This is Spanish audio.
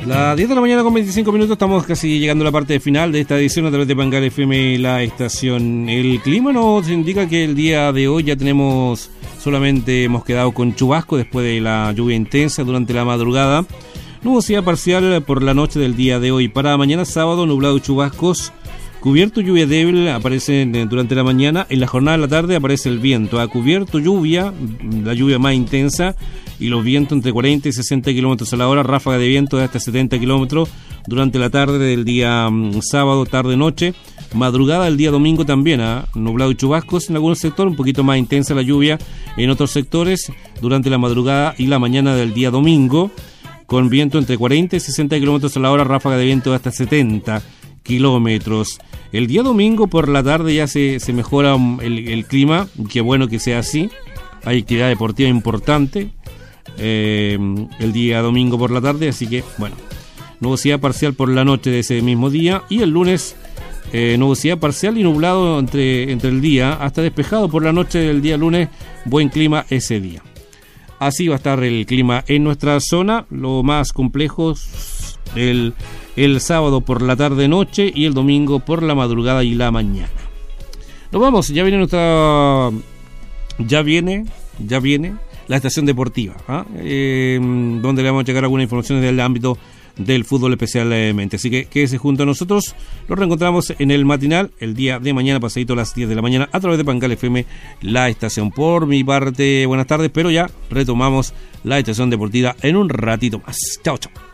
Las 10 de la mañana con 25 minutos, estamos casi llegando a la parte final de esta edición a través de Pangal FM, la estación. El clima nos indica que el día de hoy ya hemos quedado con chubasco después de la lluvia intensa durante la madrugada. Nubosidad parcial por la noche del día de hoy. Para mañana sábado, nublado y chubascos. Cubierto, lluvia débil aparece durante la mañana. En la jornada de la tarde aparece el viento. Ha cubierto lluvia, la lluvia más intensa, y los vientos entre 40 y 60 kilómetros a la hora. Ráfaga de viento de hasta 70 kilómetros durante la tarde del día sábado, tarde-noche. Madrugada del día domingo también, nublado y chubascos en algunos sectores, un poquito más intensa la lluvia en otros sectores durante la madrugada y la mañana del día domingo, con viento entre 40 y 60 kilómetros a la hora. Ráfaga de viento de hasta 70 kilómetros. El día domingo por la tarde ya se mejora el clima, qué bueno que sea así. Hay actividad deportiva importante el día domingo por la tarde, así que bueno, nubosidad parcial por la noche de ese mismo día, y el lunes nubosidad parcial y nublado entre el día, hasta despejado por la noche del día lunes. Buen clima ese día. Así va a estar el clima en nuestra zona. Lo más complejo el sábado por la tarde-noche y el domingo por la madrugada y la mañana. Nos vamos, ya viene la estación deportiva, donde le vamos a llegar algunas informaciones del ámbito del fútbol especialmente. Así que quédese junto a nosotros. Nos reencontramos en el matinal el día de mañana, pasadito a las 10 de la mañana, a través de Pangal FM, la estación. Por mi parte, buenas tardes, pero ya retomamos la estación deportiva en un ratito más. Chao, chao.